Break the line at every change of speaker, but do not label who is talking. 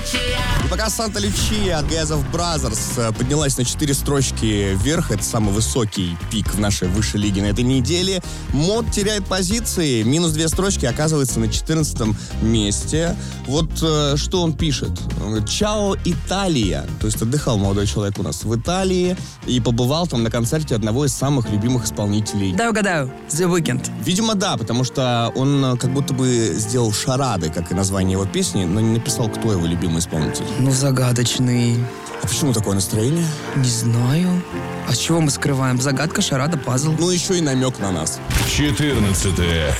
И пока Санта-Лючия от Газов Brothers поднялась на 4 строчки вверх, это самый высокий пик в нашей высшей лиге на этой неделе, Мод теряет позиции, минус 2 строчки, оказывается на 14 месте. Вот что он пишет. Он говорит: «Чао, Италия». То есть отдыхал молодой человек у нас в Италии и побывал там на концерте одного из самых любимых исполнителей.
Да, угадаю. The Weeknd.
Видимо, да, потому что он как будто бы сделал шарады, как и название его песни, но не написал, кто его любимый исполнитель.
Ну, загадочный.
А почему такое настроение?
Не знаю. А с чего мы скрываем? Загадка, шарада, пазл.
Ну, еще и намек на нас.
14